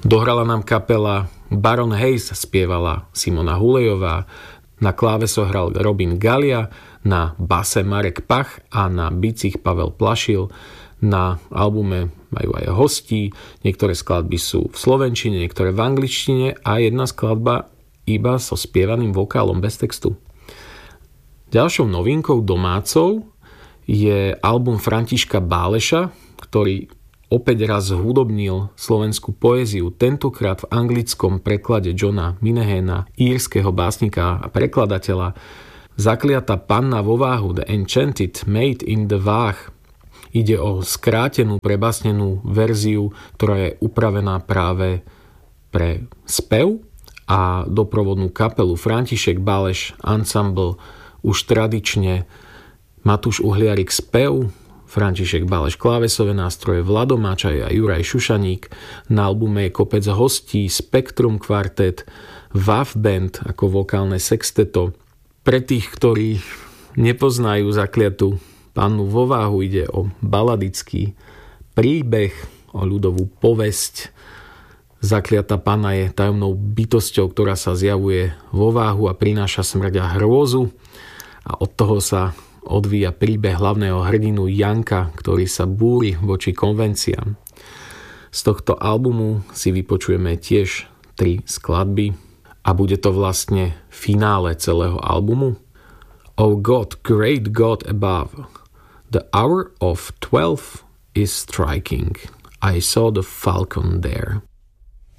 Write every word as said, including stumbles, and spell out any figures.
Dohrala nám kapela Baron Hayes, spievala Simona Hulejová, na kláveso hral Robin Galia, na base Marek Pach a na bicích Pavel Plašil. Na albume majú aj hostí, niektoré skladby sú v slovenčine, niektoré v angličtine a jedna skladba iba so spievaným vokálom bez textu. Ďalšou novinkou domácou je album Františka Báleša, ktorý opäť raz zhudobnil slovenskú poéziu, tentokrát v anglickom preklade Johna Minahana, írskeho básnika a prekladateľa. Zakliatá panna vo váhu, The Enchanted Maid in the Váh. Ide o skrátenú, prebásnenú verziu, ktorá je upravená práve pre spev a doprovodnú kapelu František Báleš Ensemble, už tradične Matúš Uhliarik spev, František Báleš klávesové nástroje, Vlado Máčaj a Juraj Šušaník. Na albume je kopec hostí, Spektrum kvartet, Wav Band ako vokálne sexteto. Pre tých, ktorí nepoznajú zakliatú pannu vo váhu, ide o baladický príbeh, o ľudovú povesť. Zakliatá panna je tajomnou bytosťou, ktorá sa zjavuje vo váhu a prináša smrť a hrôzu. A od toho sa odvíja príbeh hlavného hrdinu Janka, ktorý sa búri voči konvenciám. Z tohto albumu si vypočujeme tiež tri skladby a bude to vlastne finále celého albumu. Oh God, great God above, the hour of twelve is striking. I saw the falcon there.